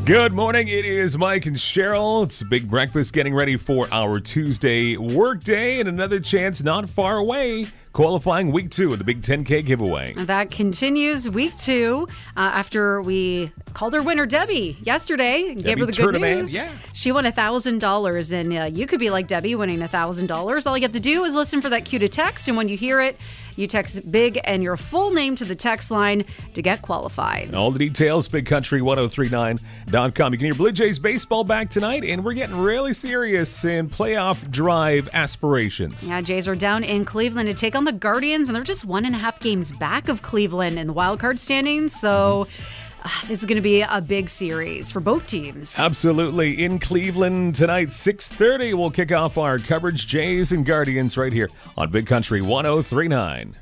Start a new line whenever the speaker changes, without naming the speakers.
Good morning. It is Mike and Cheryl. It's a big breakfast getting ready for our Tuesday workday and another chance not far away. Qualifying week 2 of the Big 10K giveaway.
That continues week 2 after we called her winner, Debbie, yesterday. And gave her the good news.
Yeah.
She won $1,000, and you could be like Debbie winning $1,000. All you have to do is listen for that cue to text, and when you hear it, you text BIG and your full name to the text line to get qualified.
And all the details, bigcountry1039.com. You can hear Blue Jays baseball back tonight, and we're getting really serious in playoff drive aspirations.
Yeah, Jays are down in Cleveland to take on the Guardians, and they're just 1.5 games back of Cleveland in the wild card standings, so this is going to be a big series for both teams.
Absolutely. In Cleveland tonight, 6:30, we'll kick off our coverage, Jays and Guardians, right here on Big Country 1039.